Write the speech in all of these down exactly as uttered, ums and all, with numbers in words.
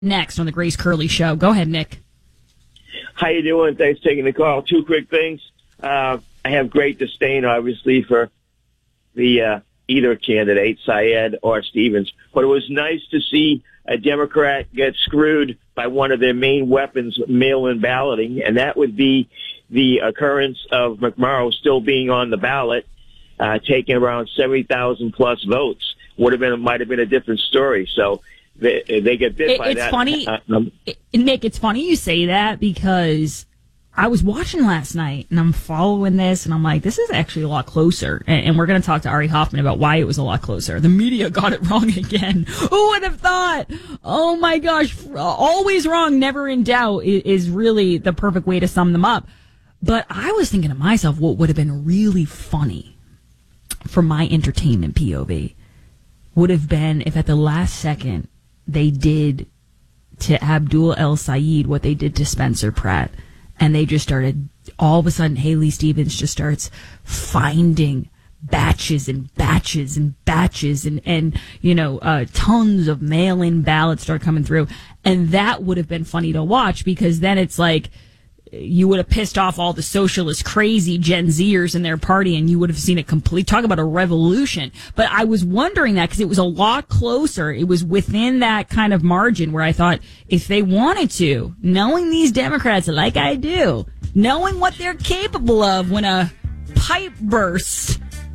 Next on the Grace Curley Show. Go ahead, Nick. How you doing? Thanks for taking the call. Two quick things. Uh, I have great disdain, obviously, for the uh, either candidate, Syed or Stevens. But it was nice to see a Democrat get screwed by one of their main weapons, mail-in balloting, and that would be the occurrence of McMurrow still being on the ballot, uh, taking around seventy thousand plus votes. Would have been, might have been a different story. So they, they get bit it, by it's that. It's funny, uh, um, it, Nick, it's funny you say that because I was watching last night and I'm following this and I'm like, this is actually a lot closer. And, and we're going to talk to Ari Hoffman about why it was a lot closer. The media got it wrong again. Who would have thought? Oh my gosh. Always wrong, never in doubt is, is really the perfect way to sum them up. But I was thinking to myself, what would have been really funny for my entertainment P O V would have been if at the last second they did to Abdul El Sayed what they did to Spencer Pratt. And they just started, all of a sudden, Haley Stevens just starts finding batches and batches and batches and, and you know, uh, tons of mail-in ballots start coming through. And that would have been funny to watch because then it's like you would have pissed off all the socialist crazy Gen Zers in their party and you would have seen a complete, talk about a revolution. But I was wondering that because it was a lot closer. It was within that kind of margin where I thought if they wanted to, knowing these Democrats like I do, knowing what they're capable of when a pipe bursts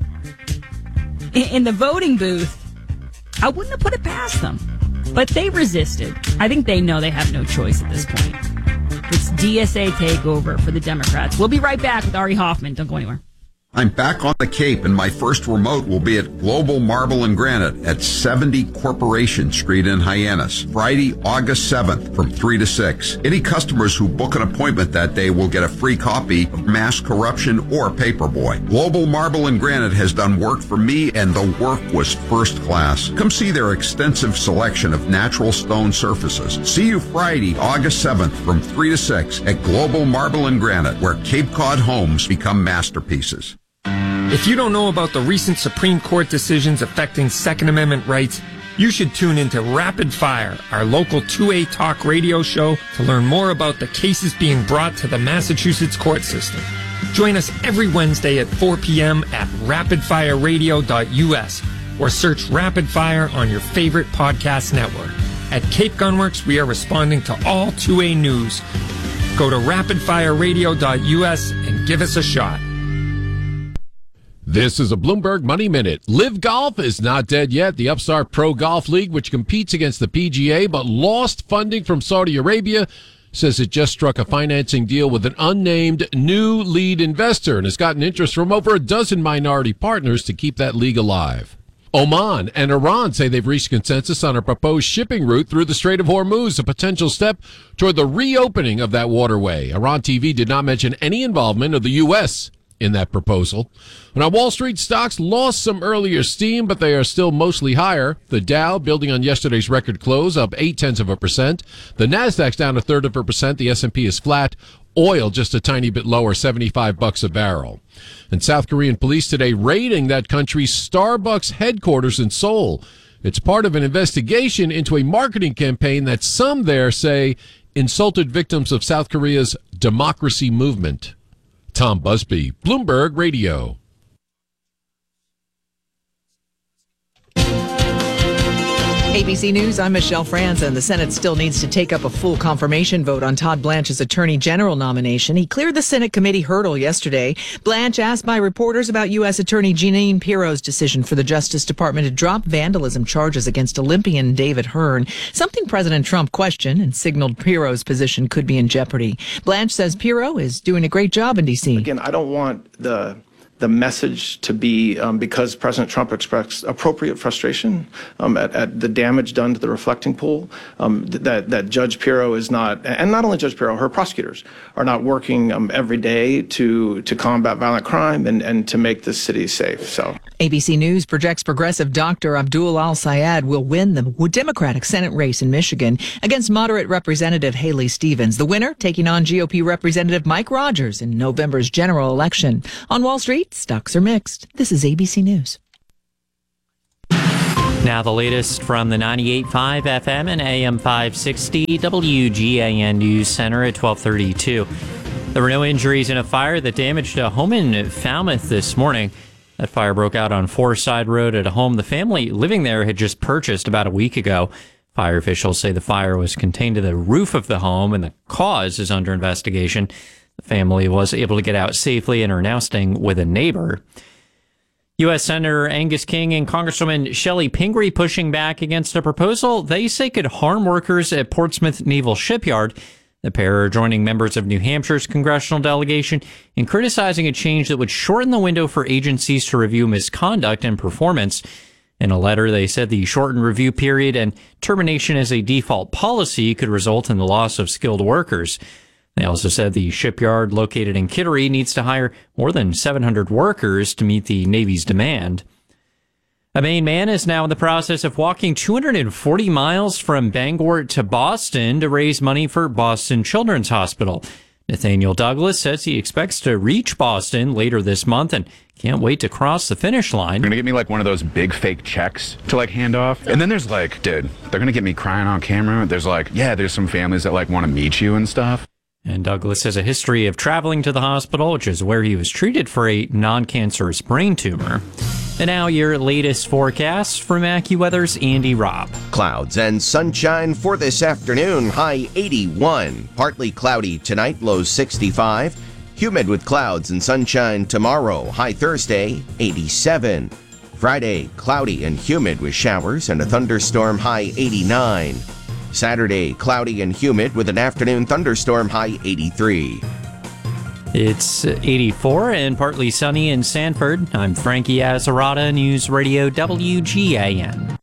in, in the voting booth, I wouldn't have put it past them. But they resisted. I think they know they have no choice at this point. It's D S A takeover for the Democrats. We'll be right back with Ari Hoffman. Don't go anywhere. I'm back on the Cape, and my first remote will be at Global Marble and Granite at seventy Corporation Street in Hyannis, Friday, August seventh from three to six. Any customers who book an appointment that day will get a free copy of Mass Corruption or Paperboy. Global Marble and Granite has done work for me, and the work was first class. Come see their extensive selection of natural stone surfaces. See you Friday, August seventh from three to six at Global Marble and Granite, where Cape Cod homes become masterpieces. If you don't know about the recent Supreme Court decisions affecting Second Amendment rights, you should tune into Rapid Fire, our local two A talk radio show, to learn more about the cases being brought to the Massachusetts court system. Join us every Wednesday at four p.m. at rapid fire radio dot u s or search Rapid Fire on your favorite podcast network. At Cape Gunworks, we are responding to all two A news. Go to rapid fire radio dot u s and give us a shot. This is a Bloomberg Money Minute. Live Golf is not dead yet. The Upstart Pro Golf League, which competes against the P G A but lost funding from Saudi Arabia, says it just struck a financing deal with an unnamed new lead investor and has gotten interest from over a dozen minority partners to keep that league alive. Oman and Iran say they've reached consensus on a proposed shipping route through the Strait of Hormuz, a potential step toward the reopening of that waterway. Iran T V did not mention any involvement of the U S in that proposal. Now, Wall Street stocks lost some earlier steam, but they are still mostly higher. The Dow, building on yesterday's record close, up eight tenths of a percent. The Nasdaq's down a third of a percent. The S and P is flat. Oil just a tiny bit lower, seventy-five bucks a barrel. And South Korean police today raiding that country's Starbucks headquarters in Seoul. It's part of an investigation into a marketing campaign that some there say insulted victims of South Korea's democracy movement. Tom Busby, Bloomberg Radio. A B C News, I'm Michelle Franzen. The Senate still needs to take up a full confirmation vote on Todd Blanche's Attorney General nomination. He cleared the Senate committee hurdle yesterday. Blanche asked by reporters about U S. Attorney Jeanine Pirro's decision for the Justice Department to drop vandalism charges against Olympian David Hearn, something President Trump questioned and signaled Pirro's position could be in jeopardy. Blanche says Pirro is doing a great job in D C. Again, I don't want the the message to be um, because President Trump expressed appropriate frustration um, at, at the damage done to the reflecting pool, um, that, that Judge Pirro is not, and not only Judge Pirro, her prosecutors are not working um, every day to to combat violent crime and, and to make this city safe. So, A B C News projects progressive Doctor Abdul Al Sayed will win the Democratic Senate race in Michigan against moderate Representative Haley Stevens. The winner taking on G O P Representative Mike Rogers in November's general election. On Wall Street, stocks are mixed. This is A B C News. Now the latest from the ninety-eight point five F M and A M five sixty W G A N News Center at twelve thirty-two. There were no injuries in a fire that damaged a home in Falmouth this morning. That fire broke out on Foreside Road at a home the family living there had just purchased about a week ago. Fire officials say the fire was contained to the roof of the home and the cause is under investigation. The family was able to get out safely and are now staying with a neighbor. U S. Senator Angus King and Congresswoman Shelley Pingree pushing back against a proposal they say could harm workers at Portsmouth Naval Shipyard. The pair are joining members of New Hampshire's congressional delegation in criticizing a change that would shorten the window for agencies to review misconduct and performance. In a letter, they said the shortened review period and termination as a default policy could result in the loss of skilled workers. They also said the shipyard located in Kittery needs to hire more than seven hundred workers to meet the Navy's demand. A Maine man is now in the process of walking two hundred forty miles from Bangor to Boston to raise money for Boston Children's Hospital. Nathaniel Douglas says he expects to reach Boston later this month and can't wait to cross the finish line. They're going to get me like one of those big fake checks to like hand off. And then there's like, dude, they're going to get me crying on camera. There's like, yeah, there's some families that like want to meet you and stuff. And Douglas has a history of traveling to the hospital, which is where he was treated for a non-cancerous brain tumor. And now your latest forecast from AccuWeather's Andy Robb. Clouds and sunshine for this afternoon, high eighty-one. Partly cloudy tonight, low sixty-five. Humid with clouds and sunshine tomorrow, high Thursday, eighty-seven. Friday, cloudy and humid with showers and a thunderstorm, high eighty-nine. Saturday, cloudy and humid with an afternoon thunderstorm, high eighty-three. It's eighty-four and partly sunny in Sanford. I'm Frankie Azzarata, News Radio W G A N.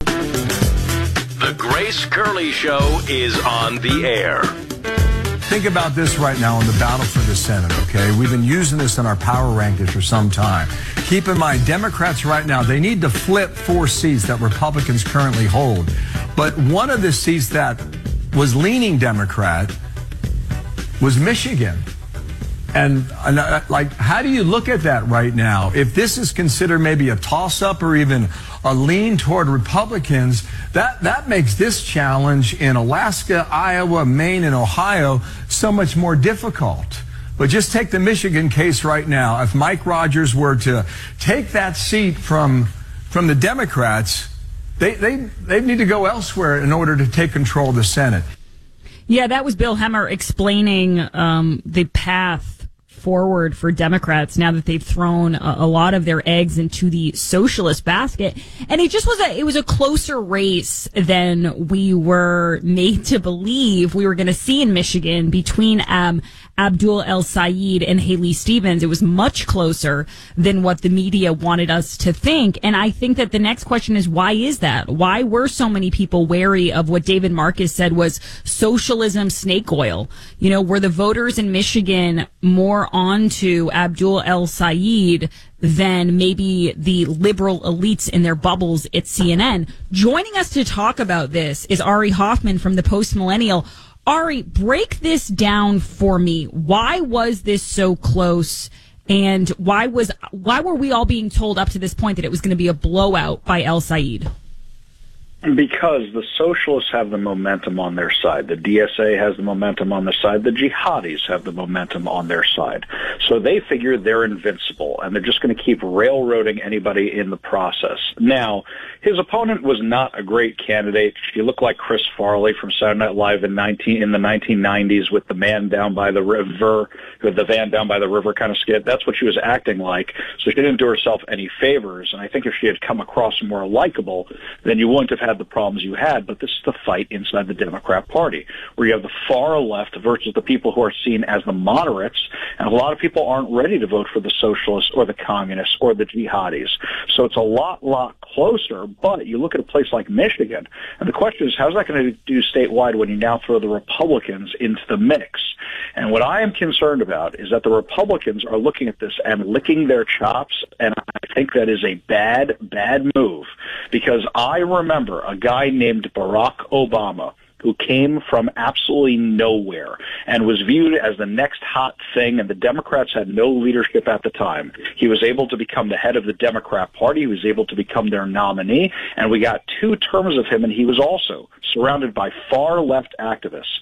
The Grace Curley Show is on the air. Think about this right now in the battle for the Senate, okay? We've been using this in our power rankings for some time. Keep in mind, Democrats right now, they need to flip four seats that Republicans currently hold. But one of the seats that was leaning Democrat was Michigan. And, and uh, like, how do you look at that right now? If this is considered maybe a toss-up or even a lean toward Republicans, that, that makes this challenge in Alaska, Iowa, Maine, and Ohio so much more difficult. But just take the Michigan case right now. If Mike Rogers were to take that seat from, from the Democrats, they, they, they need to go elsewhere in order to take control of the Senate. Yeah, that was Bill Hemmer explaining um, the path forward for Democrats now that they've thrown a, a lot of their eggs into the socialist basket. And it just was a, it was a closer race than we were made to believe we were going to see in Michigan between um, Abdul El-Sayed and Haley Stevens. It was much closer than what the media wanted us to think. And I think that the next question is, why is that? Why were so many people wary of what David Marcus said was socialism snake oil? You know, were the voters in Michigan more onto Abdul El-Sayed than maybe the liberal elites in their bubbles at C N N? Joining us to talk about this is Ari Hoffman from the Post Millennial. Ari, break this down for me. Why was this so close? And why was why were we all being told up to this point that it was going to be a blowout by El-Sayed? Because the socialists have the momentum on their side. The D S A has the momentum on their side. The jihadis have the momentum on their side. So they figure they're invincible, and they're just going to keep railroading anybody in the process. Now, his opponent was not a great candidate. She looked like Chris Farley from Saturday Night Live in nineteen in the nineteen nineties with the man down by the river, with the van down by the river kind of skit. That's what she was acting like. So she didn't do herself any favors. And I think if she had come across more likable, then you wouldn't have had the problems you had. But this is the fight inside the Democrat Party, where you have the far left versus the people who are seen as the moderates, and a lot of people aren't ready to vote for the socialists or the communists or the jihadis. So it's a lot, lot closer. But you look at a place like Michigan, and the question is, how's that going to do statewide when you now throw the Republicans into the mix? And what I am concerned about is that the Republicans are looking at this and licking their chops, and I think that is a bad, bad move, because I remember a guy named Barack Obama who came from absolutely nowhere and was viewed as the next hot thing, and the Democrats had no leadership at the time. He was able to become the head of the Democrat Party. He was able to become their nominee, and we got two terms of him, and he was also surrounded by far left activists.